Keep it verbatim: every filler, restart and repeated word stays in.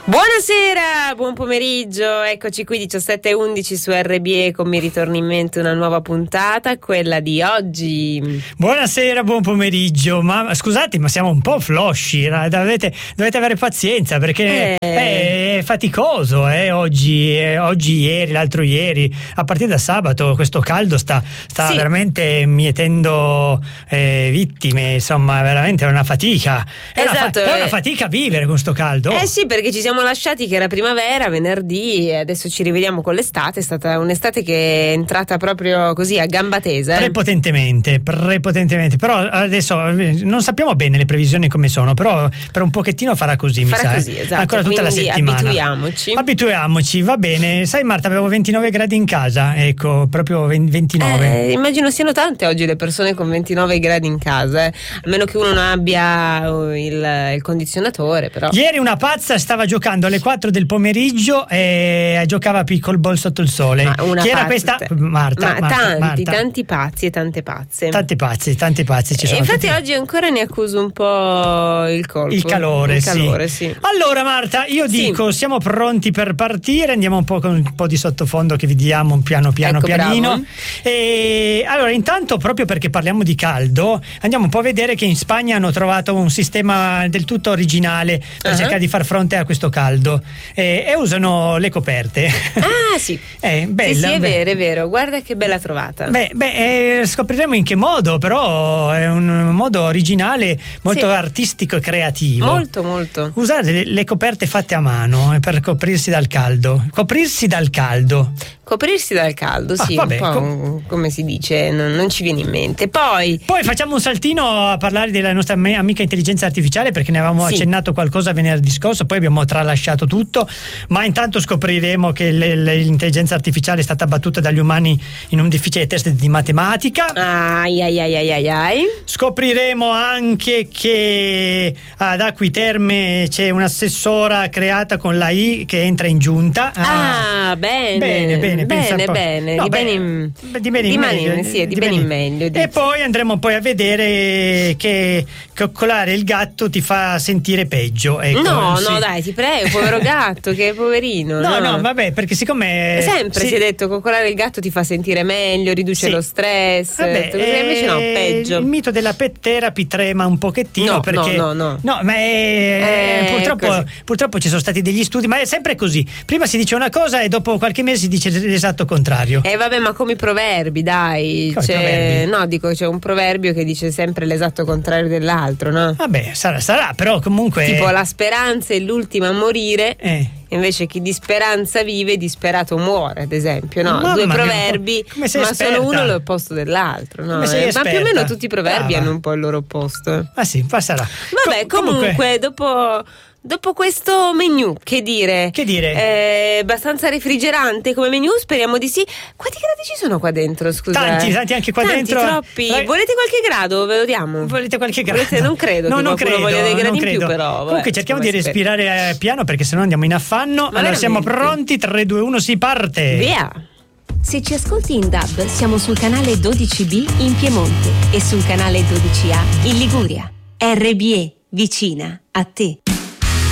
Buonasera, buon pomeriggio, eccoci qui diciassette e undici su R B E con Mi ritorni in mente una nuova puntata, quella di oggi. Buonasera, buon pomeriggio, ma scusate ma siamo un po' flosci, dovete, dovete avere pazienza perché eh. è faticoso eh, oggi, eh, oggi, ieri, l'altro ieri, a partire da sabato questo caldo sta, sta sì. veramente mietendo eh, vittime, insomma veramente è una fatica, è, esatto, una, fa- è una fatica vivere con sto caldo. Eh sì, perché ci siamo lasciati che era primavera, venerdì, e adesso ci rivediamo con l'estate. È stata un'estate che è entrata proprio così a gamba tesa. Eh? Prepotentemente, prepotentemente. Però adesso non sappiamo bene le previsioni come sono, però per un pochettino farà così, farà mi così, sa. esatto. Ancora tutta quindi la settimana. Abituiamoci. Abituiamoci, va bene. Sai Marta, avevo ventinove gradi in casa, ecco, proprio ventinove. Eh, immagino siano tante oggi le persone con ventinove gradi in casa, eh? A meno che uno non abbia il, il condizionatore, però. Ieri una pazza stava giocando alle quattro del pomeriggio e giocava a pickleball sotto il sole. Ma una Chi pazza, era questa? te. Marta, Ma Marta, tanti, Marta. tanti pazzi e tante pazze. Tanti pazzi, tanti pazzi ci e sono. infatti tutti. oggi ancora ne accuso un po' il colpo. Il calore, il sì. calore sì. Allora Marta, io sì. dico siamo pronti per partire, andiamo un po' con un po' di sottofondo che vi diamo un piano piano ecco, pianino. bravo. E allora intanto, proprio perché parliamo di caldo, andiamo un po' a vedere che in Spagna hanno trovato un sistema del tutto originale per uh-huh. cercare di far fronte a questo caldo. E, e usano le coperte. Ah sì, è bella, sì, sì è beh. vero, è vero, guarda che bella trovata. Beh, beh eh, scopriremo in che modo, però è un modo originale, molto sì. artistico e creativo. Molto, molto. Usare le, le coperte fatte a mano eh, per coprirsi dal caldo. Coprirsi dal caldo. Coprirsi dal caldo, sì, ah, vabbè, un po' com- come si dice, non, non ci viene in mente. Poi Poi facciamo un saltino a parlare della nostra amica intelligenza artificiale, perché ne avevamo sì. accennato qualcosa venerdì scorso, poi abbiamo tralasciato tutto, ma intanto scopriremo che le, le, l'intelligenza artificiale è stata battuta dagli umani in un difficile test di matematica. Ai ai ai ai ai ai. Scopriremo anche che ad Acqui Terme c'è un'assessora creata con la I che entra in giunta. Ah, ah bene. Bene, bene. Bene, bene, no, di bene in, di bene in meglio, meglio sì, di, di bene in meglio. E poi andremo poi a vedere che coccolare il gatto ti fa sentire peggio. Ecco, no, sì. no, dai, ti prego, povero gatto, che poverino. No, no, no, vabbè, perché siccome sempre sì. si è detto coccolare il gatto ti fa sentire meglio, riduce sì. lo stress. Vabbè, eh, invece no, peggio. Il mito della pet therapy trema un pochettino no, perché no, no, no. no ma è, eh, purtroppo, purtroppo ci sono stati degli studi, ma è sempre così. Prima si dice una cosa e dopo qualche mese si dice l'esatto contrario. Eh vabbè, ma come i proverbi, dai. Come c'è, proverbi? No, dico, c'è un proverbio che dice sempre l'esatto contrario dell'altro, no? Vabbè, sarà, sarà, però comunque. Tipo la speranza è l'ultima a morire. Eh. Invece chi di speranza vive, disperato muore, ad esempio, no? Mamma Due mia, proverbi, come sei ma esperta. sono uno l'opposto dell'altro, no? Come sei Eh, ma esperta. più o meno tutti i proverbi Brava. hanno un po' il loro opposto. Ah sì, passerà. Vabbè, Com- comunque, comunque dopo dopo questo menù, che dire? Che dire? Eh, abbastanza refrigerante come menù, speriamo di sì. Quanti gradi ci sono qua dentro, scusa? Tanti, tanti anche qua tanti, dentro. troppi. La... Volete qualche grado? Ve lo diamo? Volete qualche grado? Volete? Non credo no, che non qualcuno credo, voglia dei gradi non in più, credo. però. Comunque vabbè, cerchiamo di aspetta. respirare piano, perché sennò andiamo in affanno. Ma allora veramente? siamo pronti, tre, due, uno, si parte. Via! Se ci ascolti in D A B, siamo sul canale dodici B in Piemonte e sul canale dodici A in Liguria. R B E, vicina a te.